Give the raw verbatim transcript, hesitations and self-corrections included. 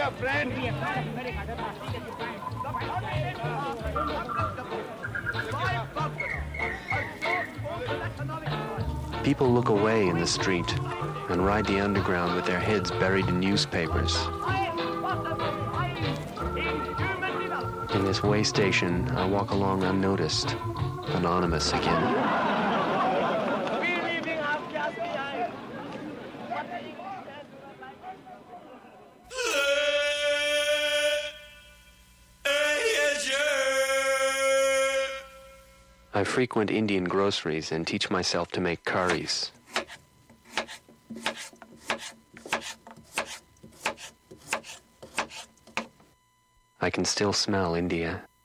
there, friend. People look away in the street and ride the underground with their heads buried in newspapers. In this way station, I walk along unnoticed, anonymous again. I frequent Indian groceries and teach myself to make curries. I can still smell India.